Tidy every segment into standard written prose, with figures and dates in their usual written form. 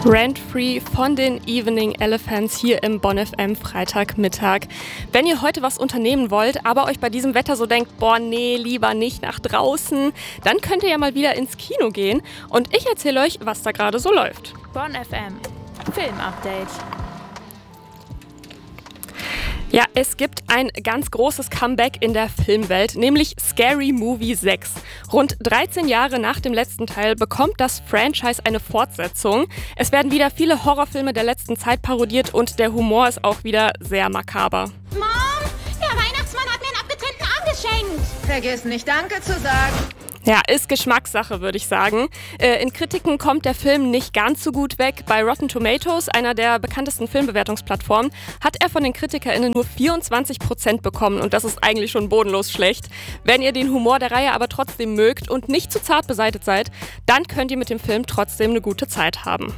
Rent-Free von den Evening Elephants hier im Bonn FM Freitagmittag. Wenn ihr heute was unternehmen wollt, aber euch bei diesem Wetter so denkt, boah nee, lieber nicht nach draußen, dann könnt ihr ja mal wieder ins Kino gehen und ich erzähle euch, was da gerade so läuft. Bonn FM Filmupdate. Ja, es gibt ein ganz großes Comeback in der Filmwelt, nämlich Scary Movie 6. Rund 13 Jahre nach dem letzten Teil bekommt das Franchise eine Fortsetzung. Es werden wieder viele Horrorfilme der letzten Zeit parodiert und der Humor ist auch wieder sehr makaber. Mom, der Weihnachtsmann hat mir einen abgetrennten Arm geschenkt. Vergiss nicht Danke zu sagen. Ja, ist Geschmackssache, würde ich sagen. In Kritiken kommt der Film nicht ganz so gut weg. Bei Rotten Tomatoes, einer der bekanntesten Filmbewertungsplattformen, hat er von den KritikerInnen nur 24% bekommen und das ist eigentlich schon bodenlos schlecht. Wenn ihr den Humor der Reihe aber trotzdem mögt und nicht zu zart beseitigt seid, dann könnt ihr mit dem Film trotzdem eine gute Zeit haben.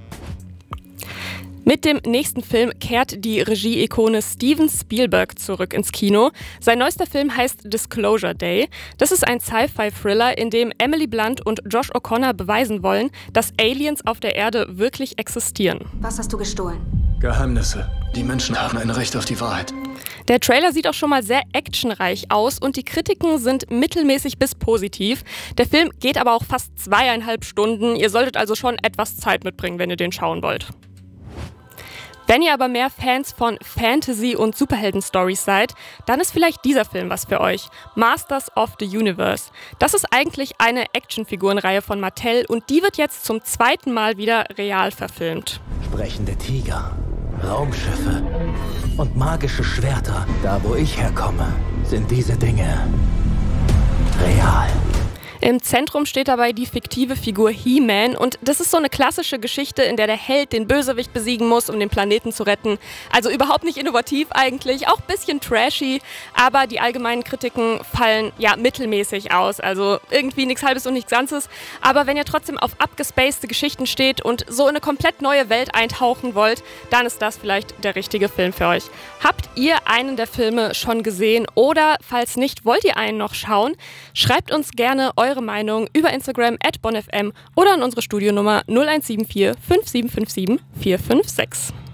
Mit dem nächsten Film kehrt die Regie-Ikone Steven Spielberg zurück ins Kino. Sein neuester Film heißt Disclosure Day. Das ist ein Sci-Fi-Thriller, in dem Emily Blunt und Josh O'Connor beweisen wollen, dass Aliens auf der Erde wirklich existieren. Was hast du gestohlen? Geheimnisse. Die Menschen haben ein Recht auf die Wahrheit. Der Trailer sieht auch schon mal sehr actionreich aus und die Kritiken sind mittelmäßig bis positiv. Der Film geht aber auch fast 2,5 Stunden. Ihr solltet also schon etwas Zeit mitbringen, wenn ihr den schauen wollt. Wenn ihr aber mehr Fans von Fantasy- und Superhelden-Stories seid, dann ist vielleicht dieser Film was für euch. Masters of the Universe. Das ist eigentlich eine Actionfigurenreihe von Mattel und die wird jetzt zum zweiten Mal wieder real verfilmt. Sprechende Tiger, Raumschiffe und magische Schwerter. Da, wo ich herkomme, sind diese Dinge real. Im Zentrum steht dabei die fiktive Figur He-Man und das ist so eine klassische Geschichte, in der der Held den Bösewicht besiegen muss, um den Planeten zu retten. Also überhaupt nicht innovativ eigentlich, auch ein bisschen trashy, aber die allgemeinen Kritiken fallen ja mittelmäßig aus, also irgendwie nichts Halbes und nichts Ganzes. Aber wenn ihr trotzdem auf abgespacede Geschichten steht und so in eine komplett neue Welt eintauchen wollt, dann ist das vielleicht der richtige Film für euch. Habt ihr einen der Filme schon gesehen oder falls nicht, wollt ihr einen noch schauen? Schreibt uns gerne eure Meinung über Instagram @bonfm oder an unsere Studionummer 0174 5757 456.